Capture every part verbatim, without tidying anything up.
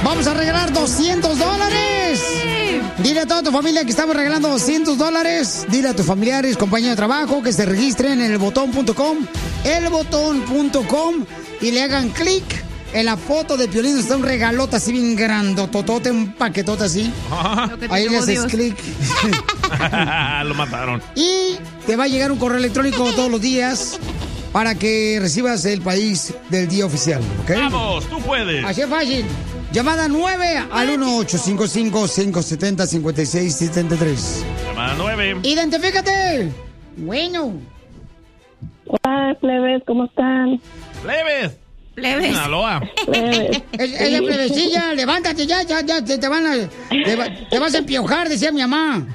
Vamos a regalar doscientos dólares. Dile a toda tu familia que estamos regalando doscientos dólares. Dile a tus familiares, compañeros de trabajo, que se registren en el botón punto com, el botón punto com, y le hagan clic en la foto de Piolín. Está un regalota así bien grandototote, un paquetote así. Ahí le haces clic. Lo mataron. Y te va a llegar un correo electrónico todos los días para que recibas el país del día oficial, ¿ok? Vamos, tú puedes. Así es fácil. Llamada nueve al uno ocho cinco cinco, cinco siete cero, cinco seis siete tres. Llamada nueve. ¡Identifícate! Bueno. Hola, plebes, ¿cómo están? ¡Plebes! Plebes. Sinaloa. Plebes. Es, es la plebecilla, levántate ya, ya, ya, te, te van a... Te, va- te vas a empiojar, decía mi mamá.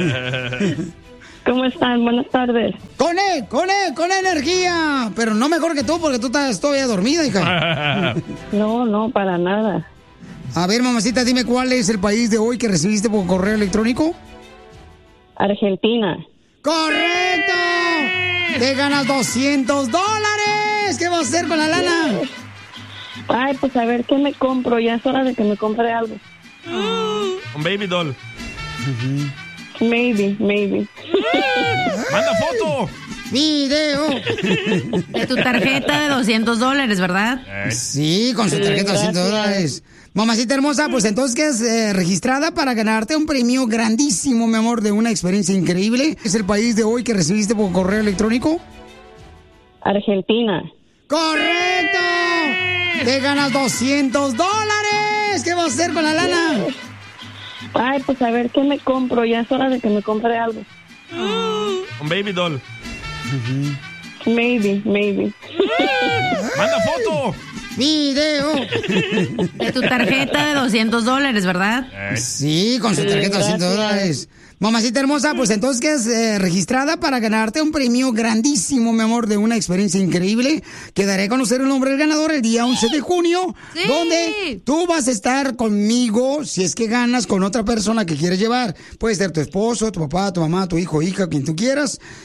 ¿Cómo están? Buenas tardes. Con él, con él, con energía. Pero no mejor que tú, porque tú estás todavía dormida, hija. No, no, para nada. A ver, mamacita, dime cuál es el país de hoy que recibiste por correo electrónico. Argentina. ¡Correcto! Te ganas doscientos dólares. ¿Qué vas a hacer con la lana? Ay, pues a ver qué me compro. Ya es hora de que me compre algo. Un baby doll. Maybe, maybe. ¡Manda foto! ¡Video! De tu tarjeta de doscientos dólares, ¿verdad? Sí, con su tarjeta de doscientos dólares. Mamacita hermosa, pues entonces quedas eh, registrada para ganarte un premio grandísimo, mi amor, de una experiencia increíble. ¿Es el país de hoy que recibiste por correo electrónico? Argentina. ¡Correcto! Te ganas doscientos dólares. ¿Qué vas a hacer con la lana? Ay, pues a ver qué me compro. Ya es hora de que me compre algo. Un baby doll. Maybe, maybe. ¡Manda foto! ¡Video! De tu tarjeta de doscientos dólares, ¿verdad? Sí, con su tarjeta de doscientos dólares. Mamacita hermosa, pues entonces quedas eh, registrada para ganarte un premio grandísimo, mi amor, de una experiencia increíble. Que daré a conocer el nombre del ganador el día once de junio, Sí. donde tú vas a estar conmigo si es que ganas con otra persona que quieres llevar. Puede ser tu esposo, tu papá, tu mamá, tu hijo, hija, quien tú quieras.